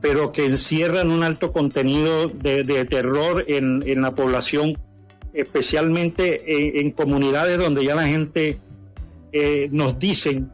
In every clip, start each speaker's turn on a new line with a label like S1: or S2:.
S1: pero que encierran un alto contenido de terror en la población, especialmente en comunidades donde ya la gente nos dicen,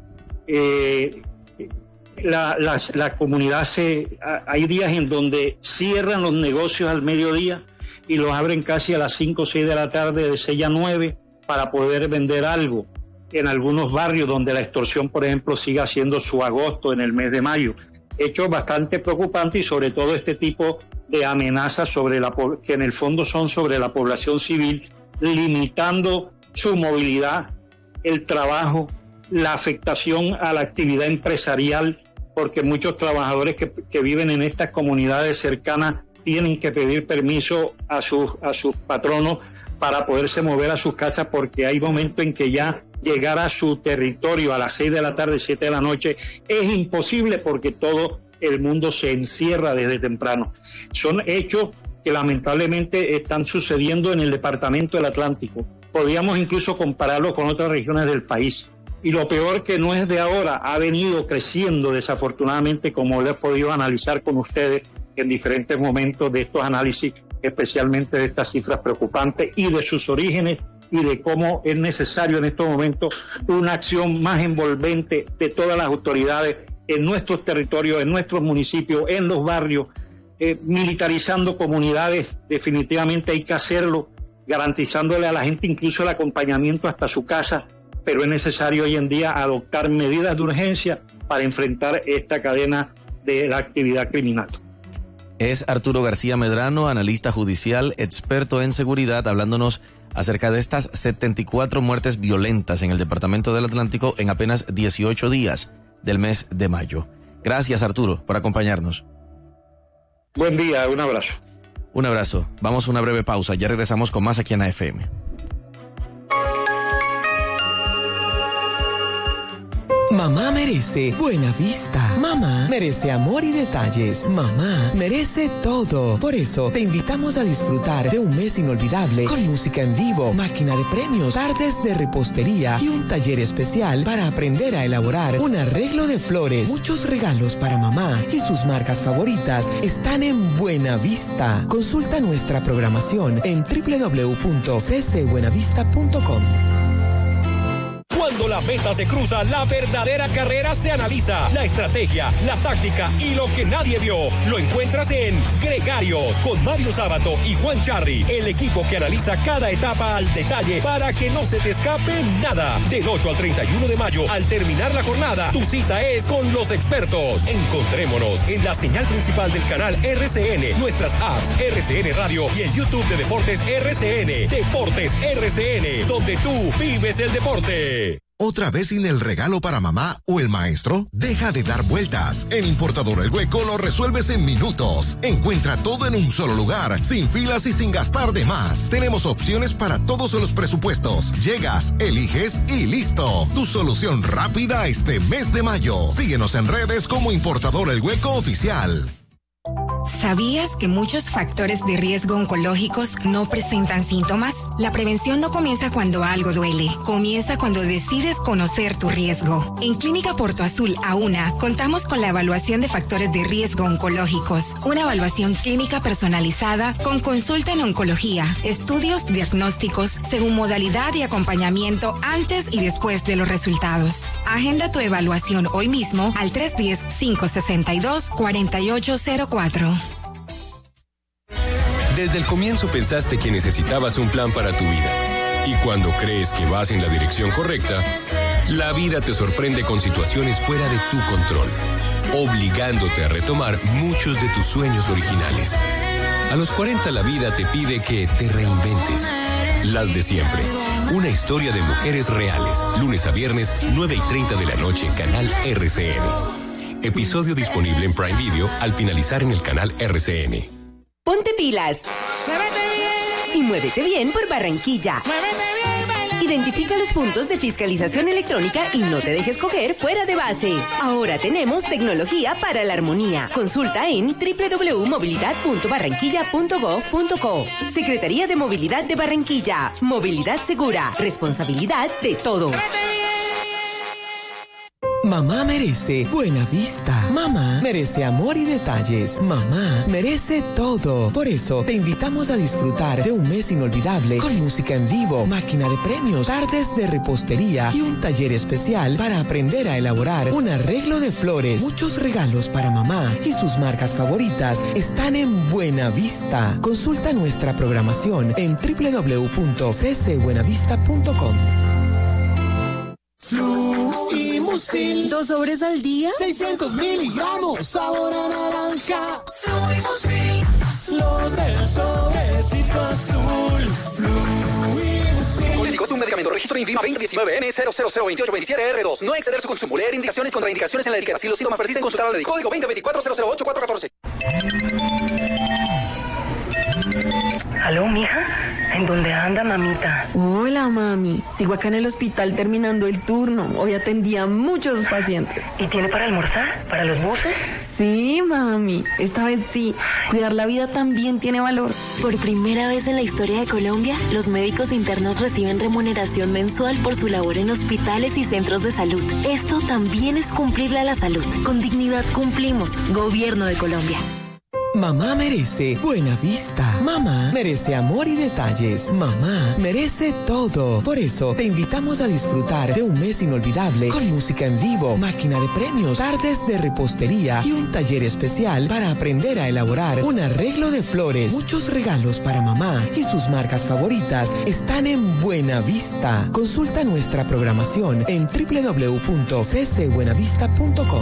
S1: la comunidad hay días en donde cierran los negocios al mediodía y los abren casi a las 5 o 6 de la tarde, de 6 a 9, para poder vender algo. En algunos barrios donde la extorsión, por ejemplo, sigue haciendo su agosto en el mes de mayo. Hechos bastante preocupantes, y sobre todo este tipo de amenazas que en el fondo son sobre la población civil, limitando su movilidad, el trabajo, la afectación a la actividad empresarial, porque muchos trabajadores que viven en estas comunidades cercanas tienen que pedir permiso a sus patronos para poderse mover a sus casas, porque hay momentos en que ya llegar a su territorio a las 6 de la tarde, 7 de la noche es imposible, porque todo el mundo se encierra desde temprano. Son hechos que lamentablemente están sucediendo en el departamento del Atlántico. Podríamos incluso compararlo con otras regiones del país. Y lo peor, que no es de ahora, ha venido creciendo desafortunadamente, como lo he podido analizar con ustedes en diferentes momentos de estos análisis, especialmente de estas cifras preocupantes y de sus orígenes, y de cómo es necesario en estos momentos una acción más envolvente de todas las autoridades en nuestros territorios, en nuestros municipios, en los barrios, militarizando comunidades. Definitivamente hay que hacerlo, garantizándole a la gente incluso el acompañamiento hasta su casa, pero es necesario hoy en día adoptar medidas de urgencia para enfrentar esta cadena de la actividad criminal.
S2: Es Arturo García Medrano, analista judicial, experto en seguridad, hablándonos acerca de estas 74 muertes violentas en el departamento del Atlántico en apenas 18 días del mes de mayo. Gracias, Arturo, por acompañarnos.
S1: Buen día, un abrazo.
S2: Un abrazo. Vamos a una breve pausa, ya regresamos con más aquí en AFM.
S3: Mamá merece buena vista. Mamá merece amor y detalles. Mamá merece todo. Por eso te invitamos a disfrutar de un mes inolvidable con música en vivo, máquina de premios, tardes de repostería y un taller especial para aprender a elaborar un arreglo de flores. Muchos regalos para mamá y sus marcas favoritas están en Buena Vista. Consulta nuestra programación en www.ccbuenavista.com.
S4: Cuando la meta se cruza, la verdadera carrera se analiza. La estrategia, la táctica y lo que nadie vio, lo encuentras en Gregarios, con Mario Sábato y Juan Charri, el equipo que analiza cada etapa al detalle para que no se te escape nada. Del 8 al 31 de mayo, al terminar la jornada, tu cita es con los expertos. Encontrémonos en la señal principal del canal RCN, nuestras apps RCN Radio y el YouTube de Deportes RCN. Deportes RCN, donde tú vives el deporte.
S5: ¿Otra vez sin el regalo para mamá o el maestro? Deja de dar vueltas. En Importador El Hueco lo resuelves en minutos. Encuentra todo en un solo lugar, sin filas y sin gastar de más. Tenemos opciones para todos los presupuestos. Llegas, eliges y listo. Tu solución rápida este mes de mayo. Síguenos en redes como Importador El Hueco Oficial.
S6: ¿Sabías que muchos factores de riesgo oncológicos no presentan síntomas? La prevención no comienza cuando algo duele, comienza cuando decides conocer tu riesgo. En Clínica Porto Azul AUNA contamos con la evaluación de factores de riesgo oncológicos, una evaluación clínica personalizada con consulta en oncología, estudios diagnósticos según modalidad y acompañamiento antes y después de los resultados. Agenda tu evaluación hoy mismo al 310-562-4804.
S7: Desde el comienzo pensaste que necesitabas un plan para tu vida. Y cuando crees que vas en la dirección correcta, la vida te sorprende con situaciones fuera de tu control, obligándote a retomar muchos de tus sueños originales. A los 40 la vida te pide que te reinventes. Las de siempre. Una historia de mujeres reales. Lunes a viernes, 9:30 de la noche, canal RCN. Episodio disponible en Prime Video al finalizar en el canal RCN.
S8: Ponte pilas. ¡Muévete bien! Y muévete bien por Barranquilla. ¡Muévete bien, baila! Identifica los puntos de fiscalización electrónica y no te dejes coger fuera de base. Ahora tenemos tecnología para la armonía. Consulta en www.movilidad.barranquilla.gov.co. Secretaría de Movilidad de Barranquilla. Movilidad segura. Responsabilidad de todos.
S3: Mamá merece buena vista. Mamá merece amor y detalles. Mamá merece todo. Por eso, te invitamos a disfrutar de un mes inolvidable con música en vivo, máquina de premios, tardes de repostería y un taller especial para aprender a elaborar un arreglo de flores. Muchos regalos para mamá y sus marcas favoritas están en Buena Vista. Consulta nuestra programación en www.ccbuenavista.com.
S9: Fluimusil.
S10: 2 sobres al día.
S9: 600 miligramos. Sabor a naranja. Fluimusil. Los del sobrecito azul. Fluimusil.
S11: Político es un medicamento. Registro INVIMA 2019-M002827R2. No exceder su consumo. Leer indicaciones, contraindicaciones en la etiqueta. Si los síntomas persisten, consultar al médico. Código 2024-008-414.
S12: ¿Aló, mija? ¿En dónde anda, mamita?
S10: Hola, mami. Sigo acá en el hospital terminando el turno. Hoy atendí a muchos pacientes.
S12: ¿Y tiene para almorzar? ¿Para los buses?
S10: Sí, mami. Esta vez sí. Cuidar la vida también tiene valor.
S13: Por primera vez en la historia de Colombia, los médicos internos reciben remuneración mensual por su labor en hospitales y centros de salud. Esto también es cumplirle a la salud. Con dignidad cumplimos. Gobierno de Colombia.
S3: Mamá merece buena vista. Mamá merece amor y detalles. Mamá merece todo. Por eso, te invitamos a disfrutar de un mes inolvidable con música en vivo, máquina de premios, tardes de repostería y un taller especial para aprender a elaborar un arreglo de flores. Muchos regalos para mamá y sus marcas favoritas están en Buena Vista. Consulta nuestra programación en www.ccbuenavista.com.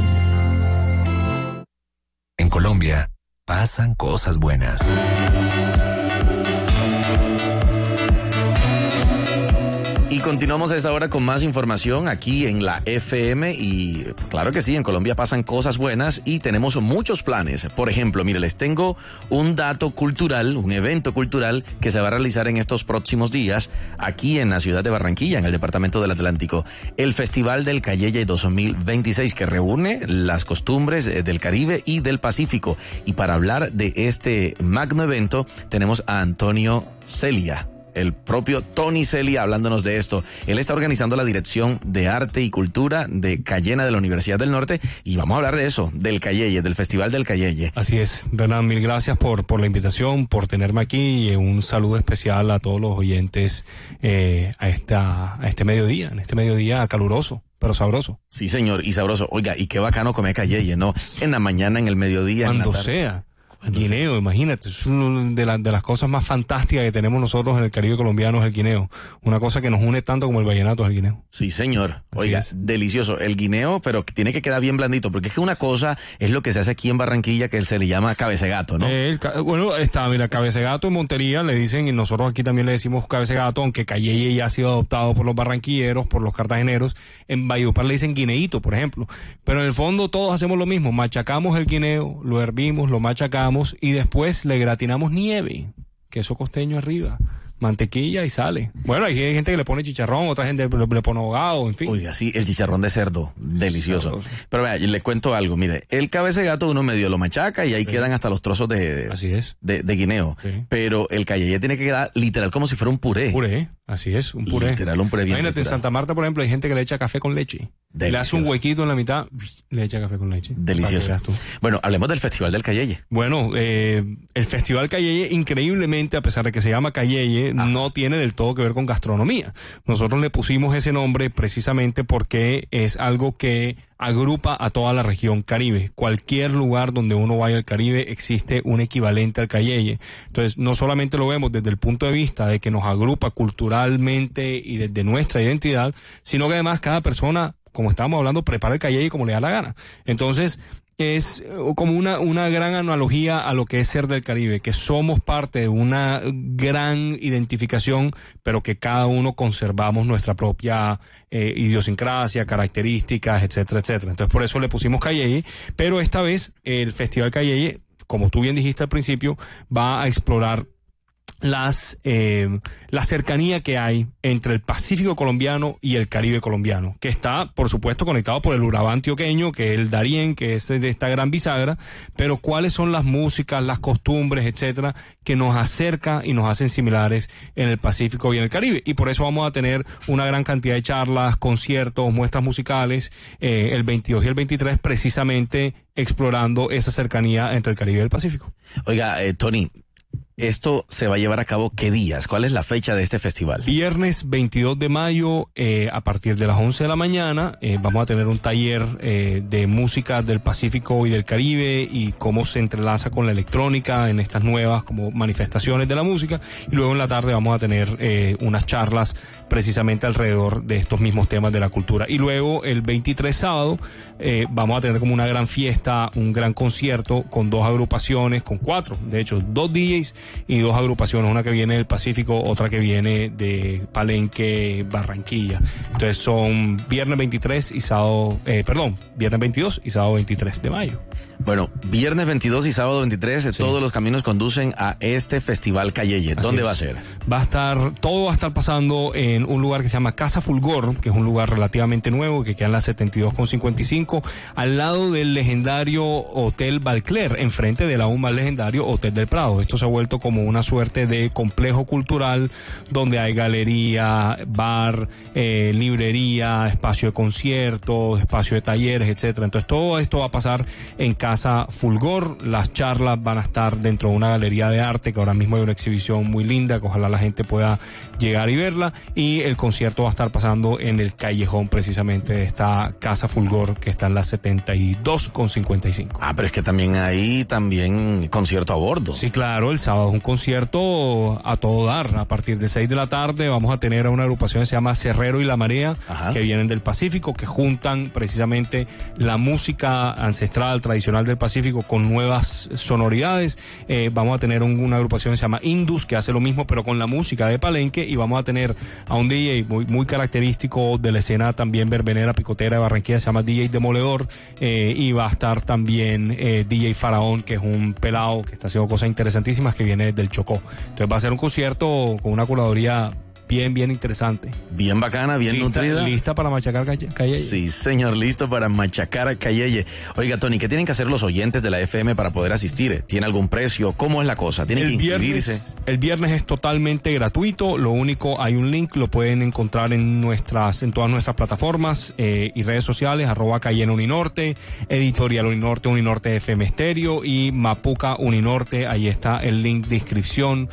S14: En Colombia pasan cosas buenas.
S2: Y continuamos a esta hora con más información aquí en la FM y claro que sí, en Colombia pasan cosas buenas y tenemos muchos planes. Por ejemplo, mire, les tengo un dato cultural, un evento cultural que se va a realizar en estos próximos días aquí en la ciudad de Barranquilla, en el departamento del Atlántico. El Festival del Cayeye 2026 que reúne las costumbres del Caribe y del Pacífico. Y para hablar de este magno evento tenemos a Antonio Celia, el propio Tony Celia, hablándonos de esto. Él está organizando la Dirección de Arte y Cultura de Cayena de la Universidad del Norte y vamos a hablar de eso, del Cayeye, del Festival del Cayeye.
S15: Así es, Renan, mil gracias por la invitación, por tenerme aquí y un saludo especial a todos los oyentes a este mediodía, en este mediodía caluroso. Pero sabroso.
S2: Sí, señor, y sabroso. Oiga, y qué bacano comer Cayeye, ¿no? En la mañana, en el mediodía,
S15: cuando
S2: en la tarde.
S15: Sea. Guineo, imagínate, es una de las cosas más fantásticas que tenemos nosotros en el Caribe colombiano, es el guineo. Una cosa que nos une tanto como el vallenato es el guineo.
S2: Sí, señor. Oiga, delicioso. El guineo, pero tiene que quedar bien blandito, porque es que una cosa es lo que se hace aquí en Barranquilla, que se le llama cabecegato, ¿no?
S15: Bueno, mira, cabecegato en Montería le dicen, y nosotros aquí también le decimos cabecegato, aunque Cayeye ya ha sido adoptado por los barranquilleros, por los cartageneros. En Valledupar le dicen guineíto, por ejemplo. Pero en el fondo todos hacemos lo mismo, machacamos el guineo, lo hervimos, lo machacamos, y después le gratinamos nieve, queso costeño arriba, mantequilla y sale. Bueno, hay gente que le pone chicharrón, otra gente le pone ahogado, en fin.
S2: Oiga, sí, el chicharrón de cerdo, delicioso. Pero vea, yo le cuento algo, mire, el cabecegato uno medio lo machaca y ahí quedan hasta los trozos de guineo. Sí. Pero el cayeye tiene que quedar literal como si fuera un puré.
S15: Puré, así es, un puré.
S2: Literal, un puré bien.
S15: Imagínate, en Santa Marta, por ejemplo, hay gente que le echa café con leche. Delicioso. Le hace un huequito en la mitad, le echa café con leche.
S2: Delicioso. Bueno, hablemos del Festival del Cayeye.
S15: Bueno, el Festival Cayeye, increíblemente, a pesar de que se llama Cayeye, no tiene del todo que ver con gastronomía. Nosotros le pusimos ese nombre precisamente porque es algo que agrupa a toda la región Caribe. Cualquier lugar donde uno vaya al Caribe existe un equivalente al Cayeye. Entonces, no solamente lo vemos desde el punto de vista de que nos agrupa culturalmente y desde nuestra identidad, sino que además cada persona, como estábamos hablando, prepara el Cayeye como le da la gana. Entonces, es como una gran analogía a lo que es ser del Caribe, que somos parte de una gran identificación, pero que cada uno conservamos nuestra propia idiosincrasia, características, etcétera, etcétera. Entonces, por eso le pusimos Cayeye, pero esta vez el Festival Cayeye, como tú bien dijiste al principio, va a explorar la cercanía que hay entre el Pacífico colombiano y el Caribe colombiano, que está, por supuesto, conectado por el Urabá antioqueño, que es el Darién, que es de esta gran bisagra, pero cuáles son las músicas, las costumbres, etcétera, que nos acerca y nos hacen similares en el Pacífico y en el Caribe. Y por eso vamos a tener una gran cantidad de charlas, conciertos, muestras musicales, el 22 y el 23, precisamente explorando esa cercanía entre el Caribe y el Pacífico.
S2: Oiga, Tony, ¿esto se va a llevar a cabo qué días? ¿Cuál es la fecha de este festival?
S15: Viernes 22 de mayo, a partir de las 11 de la mañana, vamos a tener un taller de música del Pacífico y del Caribe y cómo se entrelaza con la electrónica en estas nuevas como manifestaciones de la música. Y luego en la tarde vamos a tener unas charlas precisamente alrededor de estos mismos temas de la cultura. Y luego el 23 sábado vamos a tener como una gran fiesta, un gran concierto con 2 agrupaciones, con 4, de hecho, 2 DJs y 2 agrupaciones, una que viene del Pacífico, otra que viene de Palenque, Barranquilla. Entonces son viernes 23 y sábado, viernes 22 y sábado 23 de mayo.
S2: Bueno, viernes 22 y sábado 23, todos los caminos conducen a este Festival Cayeye. ¿Dónde va a ser?
S15: Todo va a estar pasando en un lugar que se llama Casa Fulgor, que es un lugar relativamente nuevo, que queda en la 72 con 55, al lado del legendario Hotel Balcler, enfrente del aún más legendario Hotel del Prado. Esto se ha vuelto como una suerte de complejo cultural donde hay galería, bar, librería, espacio de conciertos, espacio de talleres, etcétera. Entonces todo esto va a pasar en Casa Fulgor. Las charlas van a estar dentro de una galería de arte, que ahora mismo hay una exhibición muy linda, que ojalá la gente pueda llegar y verla, y el concierto va a estar pasando en el callejón precisamente de esta Casa Fulgor, que está en la 72 con 55.
S2: Ah, pero es que también hay concierto a bordo.
S15: Sí, claro, el sábado es un concierto a todo dar. A partir de 6 de la tarde vamos a tener a una agrupación que se llama Cerrero y La Marea, que vienen del Pacífico, que juntan precisamente la música ancestral, tradicional del Pacífico con nuevas sonoridades. Vamos a tener una agrupación que se llama Indus, que hace lo mismo pero con la música de Palenque, y vamos a tener a un DJ muy característico de la escena también verbenera picotera de Barranquilla, se llama DJ Demoledor, y va a estar también DJ Faraón, que es un pelado que está haciendo cosas interesantísimas, que viene del Chocó. Entonces va a ser un concierto con una curaduría bien interesante.
S2: Bien bacana, bien nutrida.
S15: Lista para machacar Cayeye.
S2: Sí, señor, listo para machacar a Cayeye. Oiga, Tony, ¿qué tienen que hacer los oyentes de la FM para poder asistir? ¿Tiene algún precio? ¿Cómo es la cosa? ¿Tienen que inscribirse?
S15: El viernes es totalmente gratuito. Lo único, hay un link, lo pueden encontrar en todas nuestras plataformas y redes sociales, @Cayenne Uninorte, Editorial Uninorte, Uninorte FM Estéreo y Mapuca Uninorte. Ahí está el link de inscripción,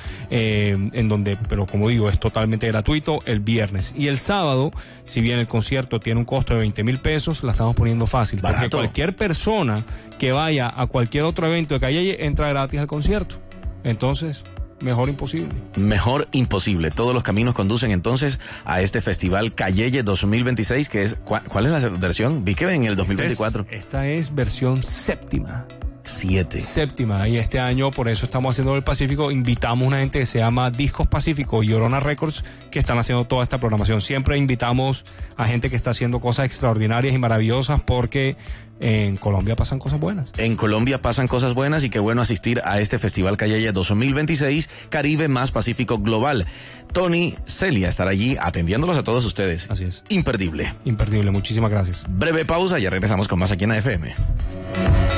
S15: en donde, pero como digo, es totalmente gratuito el viernes. Y el sábado, si bien el concierto tiene un costo de 20,000 pesos, la estamos poniendo fácil.
S2: Barato.
S15: Porque cualquier persona que vaya a cualquier otro evento de Cayeye entra gratis al concierto. Entonces, mejor imposible.
S2: Mejor imposible. Todos los caminos conducen entonces a este Festival Cayeye 2026, que es... ¿Cuál es la versión? Vi que en el 2024.
S15: Esta es versión séptima.
S2: 7.
S15: Séptima, y este año por eso estamos haciendo el Pacífico. Invitamos a una gente que se llama Discos Pacífico y Llorona Records, que están haciendo toda esta programación. Siempre invitamos a gente que está haciendo cosas extraordinarias y maravillosas, porque en Colombia pasan cosas buenas.
S2: En Colombia pasan cosas buenas, y qué bueno asistir a este Festival Cayeye 2026, Caribe más Pacífico Global. Tony Celia estará allí atendiéndolos a todos ustedes.
S15: Así es.
S2: Imperdible.
S15: Imperdible, muchísimas gracias.
S2: Breve pausa, ya regresamos con más aquí en AFM.